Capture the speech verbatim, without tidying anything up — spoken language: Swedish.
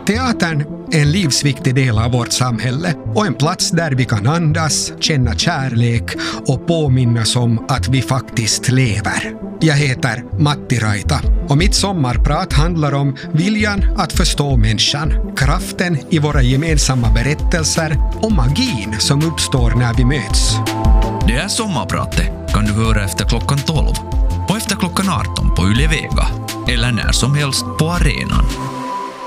Teatern är en livsviktig del av vårt samhälle och en plats där vi kan andas, känna kärlek och påminnas om att vi faktiskt lever. Jag heter Matti Raita och mitt sommarprat handlar om viljan att förstå människan, kraften i våra gemensamma berättelser och magin som uppstår när vi möts. Det här sommarpratet kan du höra efter klockan tolv och efter klockan arton på Yle Vega eller när som helst på arenan.